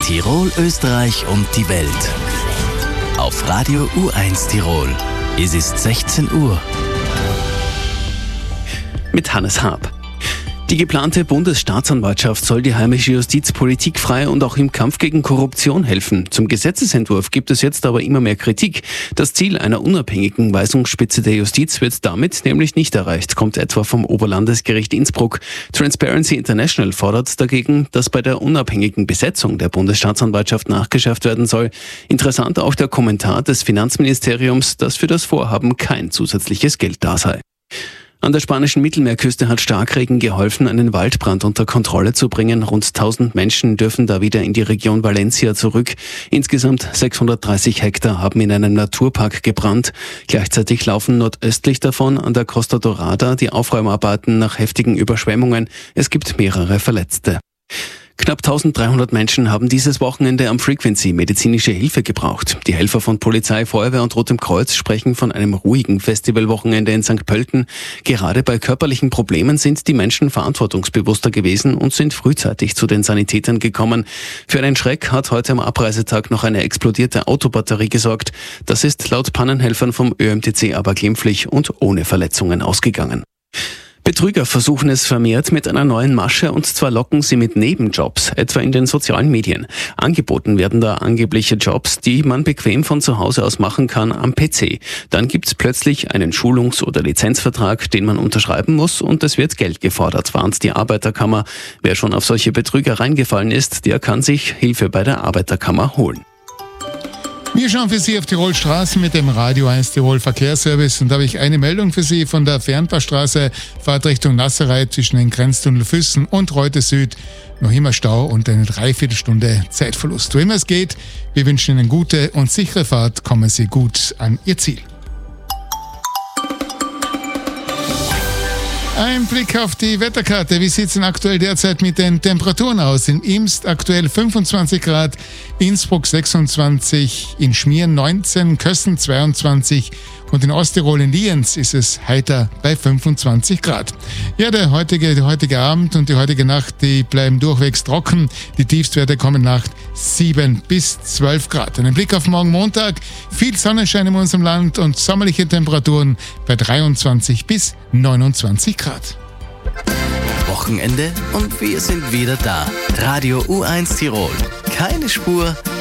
Tirol, Österreich und die Welt. Auf Radio U1 Tirol. Es ist 16 Uhr. Mit Hannes Haab. Die geplante Bundesstaatsanwaltschaft soll die heimische Justiz politikfrei und auch im Kampf gegen Korruption helfen. Zum Gesetzesentwurf gibt es jetzt aber immer mehr Kritik. Das Ziel einer unabhängigen Weisungsspitze der Justiz wird damit nämlich nicht erreicht, kommt etwa vom Oberlandesgericht Innsbruck. Transparency International fordert dagegen, dass bei der unabhängigen Besetzung der Bundesstaatsanwaltschaft nachgeschärft werden soll. Interessant auch der Kommentar des Finanzministeriums, dass für das Vorhaben kein zusätzliches Geld da sei. An der spanischen Mittelmeerküste hat Starkregen geholfen, einen Waldbrand unter Kontrolle zu bringen. Rund 1000 Menschen dürfen da wieder in die Region Valencia zurück. Insgesamt 630 Hektar haben in einem Naturpark gebrannt. Gleichzeitig laufen nordöstlich davon an der Costa Dorada die Aufräumarbeiten nach heftigen Überschwemmungen. Es gibt mehrere Verletzte. Knapp 1300 Menschen haben dieses Wochenende am Frequency medizinische Hilfe gebraucht. Die Helfer von Polizei, Feuerwehr und Rotem Kreuz sprechen von einem ruhigen Festivalwochenende in St. Pölten. Gerade bei körperlichen Problemen sind die Menschen verantwortungsbewusster gewesen und sind frühzeitig zu den Sanitätern gekommen. Für einen Schreck hat heute am Abreisetag noch eine explodierte Autobatterie gesorgt. Das ist laut Pannenhelfern vom ÖMTC aber glimpflich und ohne Verletzungen ausgegangen. Betrüger versuchen es vermehrt mit einer neuen Masche, und zwar locken sie mit Nebenjobs, etwa in den sozialen Medien. Angeboten werden da angebliche Jobs, die man bequem von zu Hause aus machen kann am PC. Dann gibt's plötzlich einen Schulungs- oder Lizenzvertrag, den man unterschreiben muss, und es wird Geld gefordert, warnt die Arbeiterkammer. Wer schon auf solche Betrüger reingefallen ist, der kann sich Hilfe bei der Arbeiterkammer holen. Wir schauen für Sie auf Tirol Straßen mit dem Radio 1 Tirol Verkehrsservice, und da habe ich eine Meldung für Sie von der Fernpassstraße, Fahrt Richtung Nasserei zwischen den Grenztunnel Füssen und Reute Süd. Noch immer Stau und eine Dreiviertelstunde Zeitverlust. Wo immer es geht, wir wünschen Ihnen gute und sichere Fahrt, kommen Sie gut an Ihr Ziel. Ein Blick auf die Wetterkarte. Wie sieht es denn aktuell derzeit mit den Temperaturen aus? In Imst aktuell 25 Grad, Innsbruck 26, in Schmieren 19, Kössen 22 und in Osttirol in Lienz ist es heiter bei 25 Grad. Ja, der heutige Abend und die heutige Nacht, die bleiben durchwegs trocken. Die Tiefstwerte kommen Nacht 7 bis 12 Grad. Ein Blick auf morgen Montag. Viel Sonnenschein in unserem Land und sommerliche Temperaturen bei 23 bis 29 Grad. Wochenende und wir sind wieder da. Radio U1 Tirol. Keine Spur,